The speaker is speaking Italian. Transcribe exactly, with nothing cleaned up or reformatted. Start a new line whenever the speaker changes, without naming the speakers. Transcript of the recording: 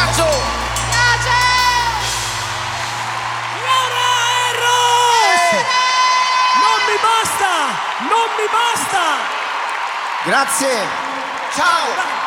abbraccio.
Laura Eros! Non mi basta! Non mi basta!
Grazie. Ciao.